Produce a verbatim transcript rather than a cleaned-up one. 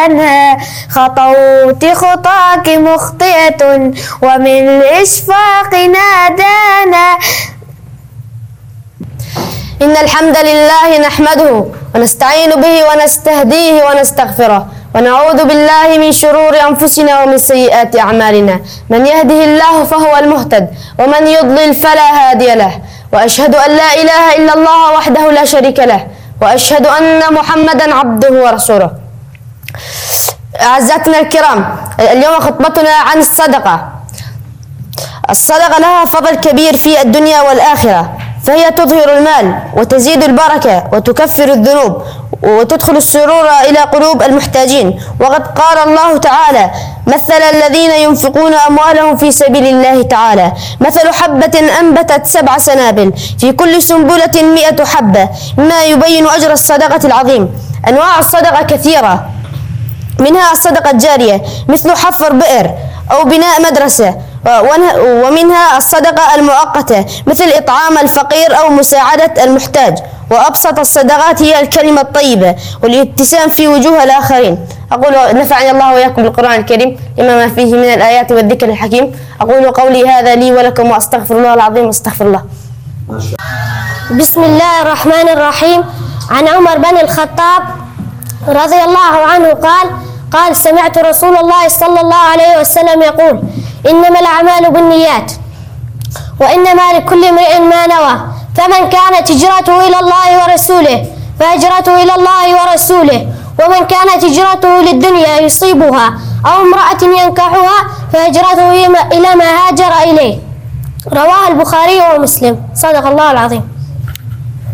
عنها خطوت خطاك مخطئة ومن الإشفاق نادانا. إن الحمد لله نحمده ونستعين به ونستهديه ونستغفره ونعوذ بالله من شرور أنفسنا ومن سيئات أعمالنا. من يهده الله فهو المهتد ومن يضلل فلا هادي له. وأشهد أن لا إله إلا الله وحده لا شريك له وأشهد أن محمدا عبده ورسوله. أعزائنا الكرام، اليوم خطبتنا عن الصدقة. الصدقة لها فضل كبير في الدنيا والآخرة، فهي تظهر المال وتزيد البركة وتكفر الذنوب وتدخل السرور إلى قلوب المحتاجين. وقد قال الله تعالى: مثل الذين ينفقون أموالهم في سبيل الله تعالى مثل حبة أنبتت سبع سنابل في كل سنبلة مئة حبة، مما يبين أجر الصدقة العظيم. أنواع الصدقة كثيرة، منها الصدقة الجارية مثل حفر بئر أو بناء مدرسة، ومنها الصدقة المؤقتة مثل إطعام الفقير أو مساعدة المحتاج. وأبسط الصدقات هي الكلمة الطيبة والابتسام في وجوه الآخرين. أقول نفعني الله وإياكم بالقرآن الكريم لما ما فيه من الآيات والذكر الحكيم. أقول قولي هذا لي ولكم وأستغفر الله العظيم واستغفر الله. بسم الله الرحمن الرحيم. عن عمر بن الخطاب رضي الله عنه قال قال سمعت رسول الله صلى الله عليه وسلم يقول: إنما الأعمال بالنيات وإنما لكل امرئ ما نوى، فمن كانت هجرته إلى الله ورسوله فهجرته إلى الله ورسوله، ومن كانت هجرته للدنيا يصيبها أو امرأة ينكحها فهجرته إلى ما هاجر إليه. رواه البخاري ومسلم. صدق الله العظيم.